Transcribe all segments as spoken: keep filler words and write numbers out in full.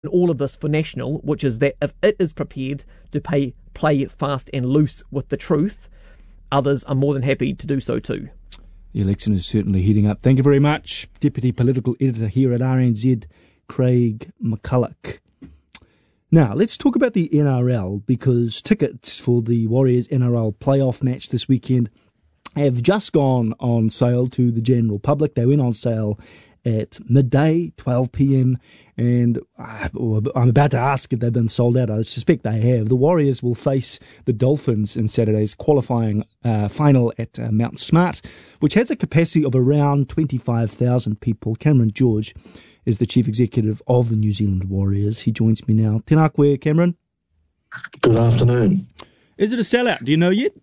all of this for National, which is that if it is prepared to pay, play fast and loose with the truth, others are more than happy to do so too. The election is certainly heating up. Thank you very much, Deputy Political Editor here at R N Z, Craig McCulloch. Now, let's talk about the N R L, because tickets for the Warriors N R L playoff match this weekend have just gone on sale to the general public. They went on sale at midday, twelve p.m, and I'm about to ask if they've been sold out. I suspect they have. The Warriors will face the Dolphins in Saturday's qualifying uh, final at uh, Mount Smart, which has a capacity of around twenty-five thousand people. Cameron George is the Chief Executive of the New Zealand Warriors. He joins me now. Tēnā koe, Cameron. Good afternoon. Is it a sellout? Do you know yet?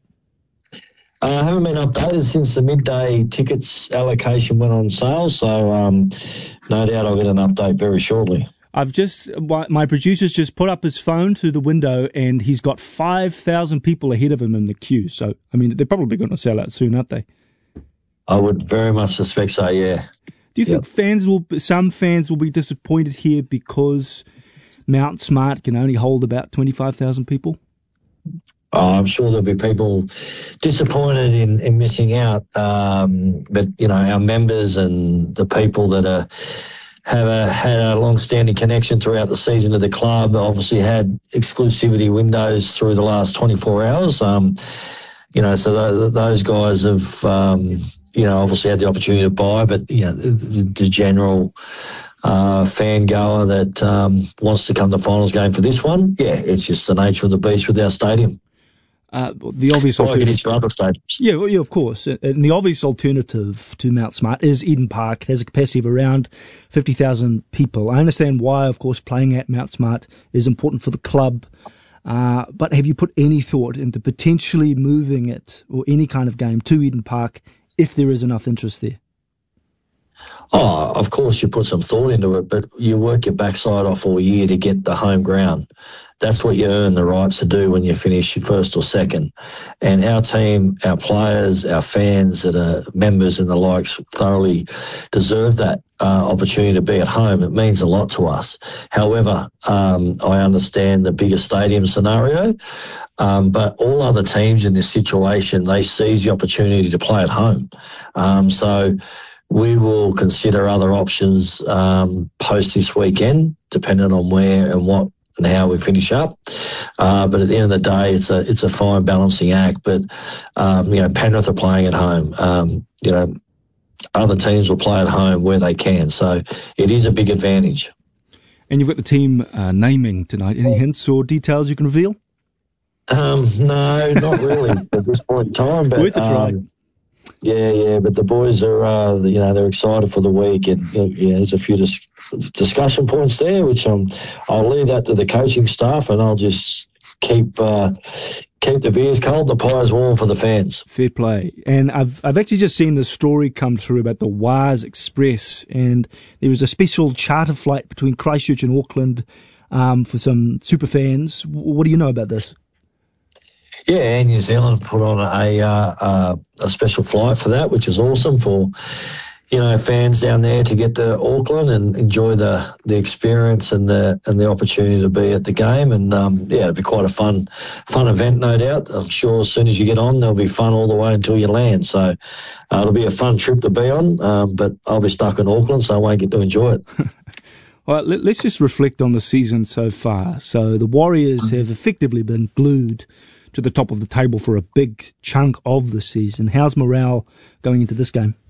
I uh, haven't been updated since the midday tickets allocation went on sale, so um, no doubt I'll get an update very shortly. I've just, my producer's just put up his phone to the window and he's got five thousand people ahead of him in the queue. So, I mean, they're probably going to sell out soon, aren't they? I would very much suspect so, yeah. Do you think yep. fans will, some fans will be disappointed here because Mount Smart can only hold about twenty-five thousand people? Oh, I'm sure there'll be people disappointed in, in missing out. Um, but, you know, our members and the people that are, have a, had a long-standing connection throughout the season of the club obviously had exclusivity windows through the last twenty-four hours. Um, you know, so th- those guys have, um, you know, obviously had the opportunity to buy, but, you know, the, the general uh, fan goer that um, wants to come to the finals game for this one, yeah, it's just the nature of the beast with our stadium. Uh, the obvious like alternative, it is for other stadiums. Yeah, well, yeah, of course. And the obvious alternative to Mount Smart is Eden Park. It has a capacity of around fifty thousand people. I understand why, of course, playing at Mount Smart is important for the club. Uh, but have you put any thought into potentially moving it or any kind of game to Eden Park if there is enough interest there? Oh, of course you put some thought into it, but you work your backside off all year to get the home ground. That's what you earn the rights to do when you finish first or second. And our team, our players, our fans that are members and the likes thoroughly deserve that uh, opportunity to be at home. It means a lot to us. However, um, I understand the bigger stadium scenario, um, but all other teams in this situation, they seize the opportunity to play at home. Um, so we will consider other options um, post this weekend, depending on where and what and how we finish up. Uh, but at the end of the day, it's a it's a fine balancing act. But um, you know, Penrith are playing at home. Um, you know, other teams will play at home where they can. So it is a big advantage. And you've got the team uh, naming tonight. Any hints or details you can reveal? Um, no, not really at this point in time. But, worth a try. Um, Yeah, yeah, but the boys are, uh, you know, they're excited for the week, and uh, yeah, there's a few dis- discussion points there, which um, I'll leave that to the coaching staff, and I'll just keep uh, keep the beers cold, the pies warm for the fans. Fair play. And I've I've actually just seen the story come through about the Waz Express, and there was a special charter flight between Christchurch and Auckland um, for some super fans. What do you know about this? Yeah, Air New Zealand put on a uh, uh, a special flight for that, which is awesome for, you know, fans down there to get to Auckland and enjoy the, the experience and the and the opportunity to be at the game. And um, yeah, it'll be quite a fun fun event, no doubt. I'm sure as soon as you get on, there'll be fun all the way until you land. So uh, it'll be a fun trip to be on. Um, but I'll be stuck in Auckland, so I won't get to enjoy it. All right, let, let's just reflect on the season so far. So the Warriors have effectively been glued to the top of the table for a big chunk of the season. How's morale going into this game?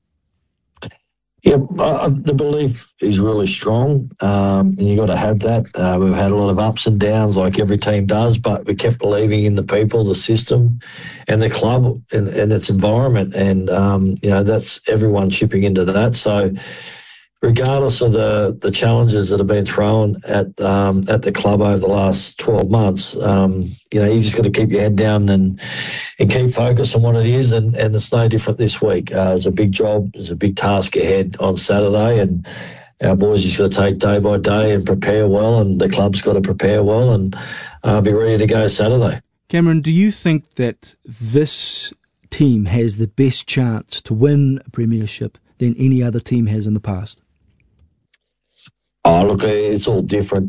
Yeah, uh, the belief is really strong, um, and you got to have that. Uh, we've had a lot of ups and downs, like every team does, but we kept believing in the people, the system, and the club and, and its environment, and um, you know, that's everyone chipping into that. So, regardless of the, the challenges that have been thrown at um, at the club over the last twelve months, um, you know, you just got to keep your head down and and keep focused on what it is, and, and it's no different this week. Uh, there's a big job, there's a big task ahead on Saturday, and our boys just got to take day by day and prepare well, and the club's got to prepare well and uh, be ready to go Saturday. Cameron, do you think that this team has the best chance to win a premiership than any other team has in the past? Oh, look, it's all different.